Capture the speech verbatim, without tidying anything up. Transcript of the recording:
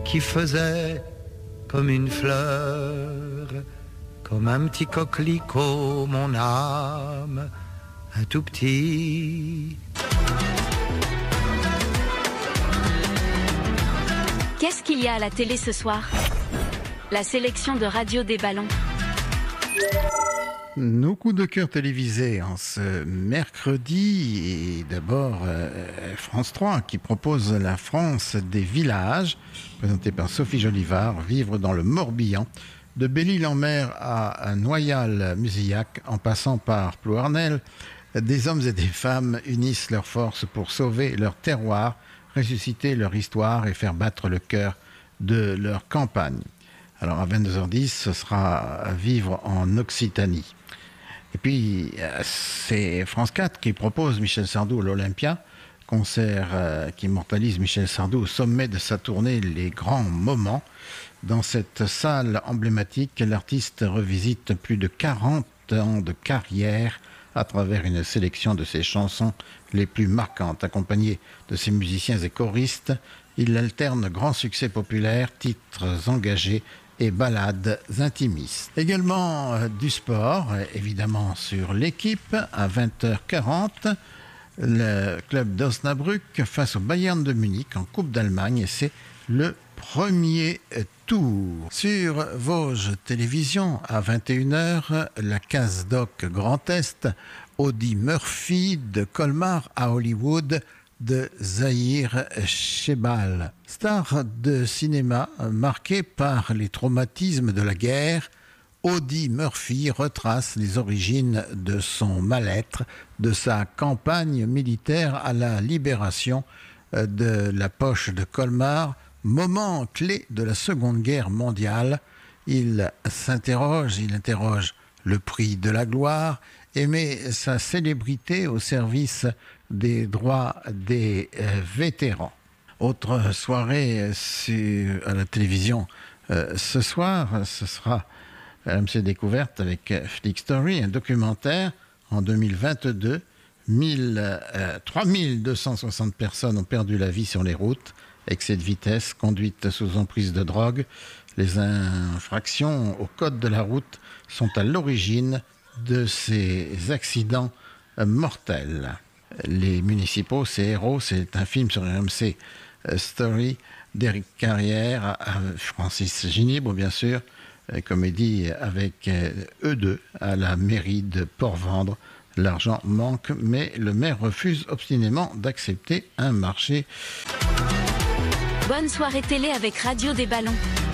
qui faisait comme une fleur, comme un petit coquelicot, mon âme, un tout petit. Qu'est-ce qu'il y a à la télé ce soir ? La sélection de Radio des Ballons. Nos coups de cœur télévisés en ce mercredi, et d'abord euh, France trois qui propose La France des villages, présenté par Sophie Jolivard, vivre dans le Morbihan, de Belle-Île-en-Mer à Noyal-Musillac, en passant par Plouarnel. Des hommes et des femmes unissent leurs forces pour sauver leur terroir, ressusciter leur histoire et faire battre le cœur de leur campagne. Alors à vingt-deux heures dix, ce sera Vivre en Occitanie. Et puis, c'est France quatre qui propose Michel Sardou à l'Olympia, concert euh, qui immortalise Michel Sardou au sommet de sa tournée Les Grands Moments. Dans cette salle emblématique, l'artiste revisite plus de quarante ans de carrière à travers une sélection de ses chansons les plus marquantes. Accompagné de ses musiciens et choristes, il alterne grands succès populaires, titres engagés et ballades intimistes. Également euh, du sport, évidemment sur l'équipe, à vingt heures quarante, le club d'Osnabrück face au Bayern de Munich en Coupe d'Allemagne, et c'est le premier tour. Sur Vosges Télévision, à vingt et une heures, la case doc Grand Est, Audie Murphy de Colmar à Hollywood, de Zahir Chebal. Star de cinéma marquée par les traumatismes de la guerre, Audie Murphy retrace les origines de son mal-être, de sa campagne militaire à la libération de la poche de Colmar, moment clé de la Seconde Guerre mondiale. Il s'interroge, il interroge le prix de la gloire et met sa célébrité au service des droits des euh, vétérans. Autre soirée sur, à la télévision euh, ce soir, ce sera M C Découverte avec Flick Story, un documentaire en deux mille vingt-deux. mille, euh, trois mille deux cent soixante personnes ont perdu la vie sur les routes, excès de vitesse, conduite sous emprise de drogue. Les infractions au code de la route sont à l'origine de ces accidents mortels. Les municipaux, c'est Héros, c'est un film sur M C Story d'Éric Carrière, Francis Ginibre bien sûr, comédie avec eux deux à la mairie de Port-Vendre. L'argent manque, mais le maire refuse obstinément d'accepter un marché. Bonne soirée télé avec Radio des Ballons.